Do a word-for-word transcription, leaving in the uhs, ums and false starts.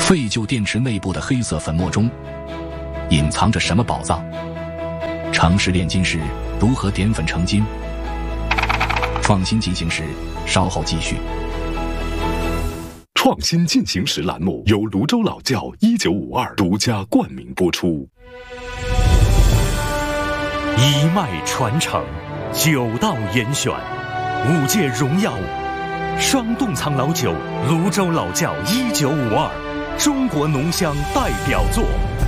废旧电池内部的黑色粉末中隐藏着什么宝藏？城市炼金时如何点粉成金？创新进行时，稍后继续。 创新进行时栏目由泸州老窖一九五二独家冠名播出。 一脉传承，九道严选，五届荣耀，双洞仓老酒，泸州老窖一九五二，中国浓香代表作。